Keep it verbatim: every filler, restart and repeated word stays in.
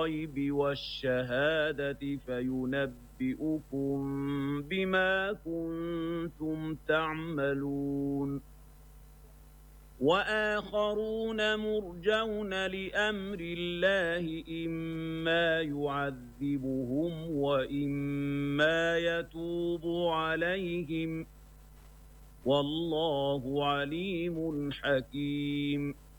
الغيب والشهادة فينبئكم بما كنتم تعملون وآخرون مرجون لأمر الله إما يعذبهم وإما يتوب عليهم والله عليم حكيم